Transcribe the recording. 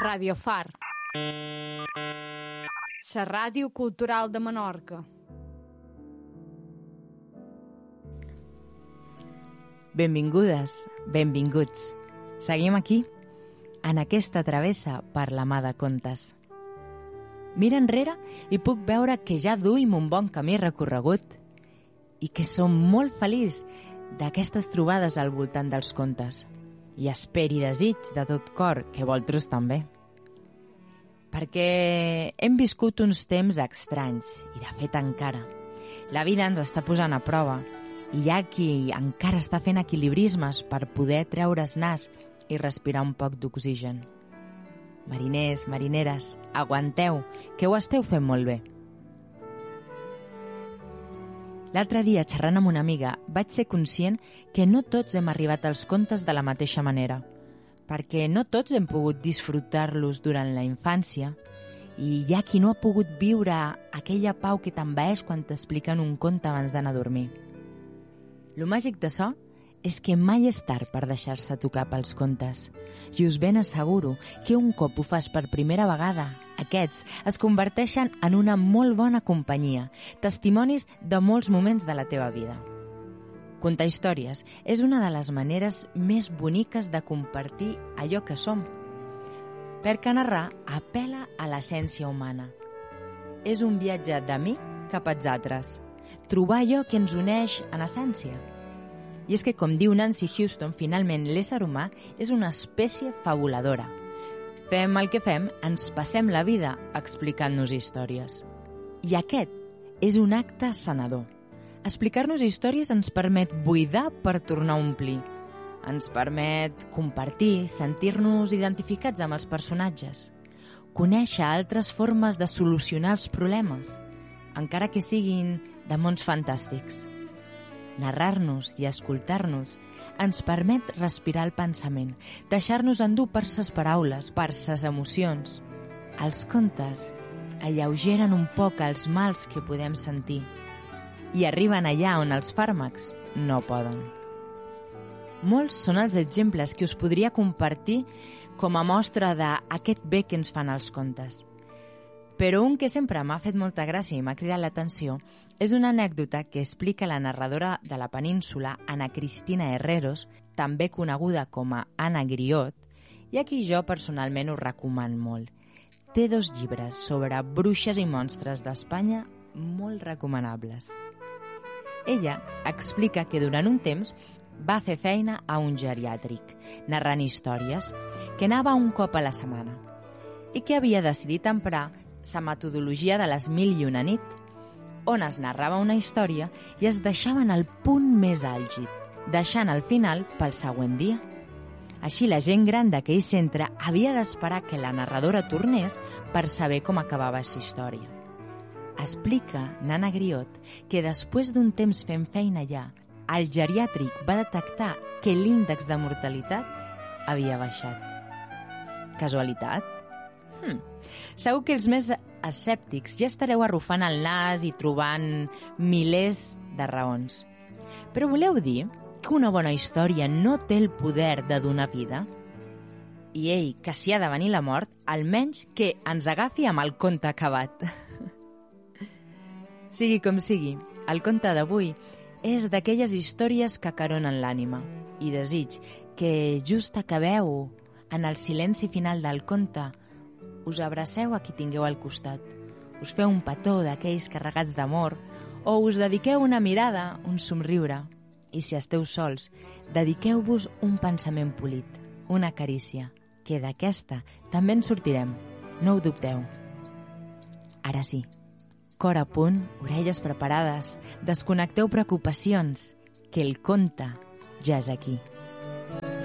Radio Far, la ràdio cultural de Menorca. Benvingudes, benvinguts. Seguim aquí, en aquesta travessa per la mà de contes. Mira enrere i puc veure que ja duim un bon camí recorregut i que som molt feliç d'aquestes trobades al voltant dels contes. I espero i desig de tot cor que vosaltres també. Perquè hem viscut uns temps estranys i de fet encara. La vida ens està posant a prova i hi ha qui encara està fent equilibrismes per poder treure's nas i respirar un poc d'oxigen. Mariners, marineres, aguanteu, que ho esteu fent molt bé. L'altre dia, xerrant amb una amiga, vaig ser conscient que no tots hem arribat als contes de la mateixa manera, perquè no tots hem pogut disfrutar-los durant la infància i hi ha qui no ha pogut viure aquella pau que t'envaeix quan t'expliquen un conte abans d'anar a dormir. Lo màgic d'això és que mai és tard per deixar-se tocar pels contes i us ben asseguro que un cop ho fas per primera vegada, aquests es converteixen en una molt bona companyia, testimonis de molts moments de la teva vida. Contar històries és una de les maneres més boniques de compartir allò que som, perquè narrar apel·la a l'essència humana. És un viatge de mi cap als altres, trobar allò que ens uneix en essència. I és que, com diu Nancy Houston, finalment l'ésser humà és una espècie fabuladora. Fem el que fem, ens passem la vida explicant-nos històries. I aquest és un acte sanador. Explicar-nos històries ens permet buidar per tornar a omplir. Ens permet compartir, sentir-nos identificats amb els personatges. Conèixer altres formes de solucionar els problemes, encara que siguin de mons fantàstics. Narrar-nos i escoltar-nos ens permet respirar el pensament, deixar-nos endur per ses paraules, per ses emocions. Els contes alleugeren un poc els mals que podem sentir i arriben allà on els fàrmacs no poden. Molts són els exemples que us podria compartir com a mostra d'aquest bé que ens fan els contes. Però un que sempre m'ha fet molta gràcia i m'ha cridat l'atenció és una anècdota que explica la narradora de la península, Ana Cristina Herreros, també coneguda com a Anna Griot, i a qui jo personalment us recomano molt. Té 2 llibres sobre bruixes i monstres d'Espanya molt recomanables. Ella explica que durant un temps va fer feina a un geriàtric, narrant històries, que anava un cop a la setmana i que havia decidit emprar la metodologia de les 1001 nit, on es narrava una història i es deixava en el punt més àlgid, deixant el final pel següent dia. Així la gent gran d'aquell centre havia d'esperar que la narradora tornés per saber com acabava la història. Explica Nana Griot que després d'un temps fent feina allà, el geriàtric va detectar que l'índex de mortalitat havia baixat. Casualitat? Segur que els més escèptics ja estareu arrufant el nas i trobant milers de raons. Però voleu dir que una bona història no té el poder de donar vida? I ei, que si ha de venir la mort, almenys que ens agafi amb el conte acabat. Sigui com sigui, el conte d'avui és d'aquelles històries que acaronen l'ànima i desig que just acabeu en el silenci final del conte us abraceu a qui tingueu al costat, us feu un petó d'aquells carregats d'amor o us dediqueu una mirada, un somriure. I si esteu sols, dediqueu-vos un pensament polit, una carícia, que d'aquesta també en sortirem, no ho dubteu. Ara sí, cor a punt, orelles preparades, desconnecteu preocupacions, que el conte ja és aquí.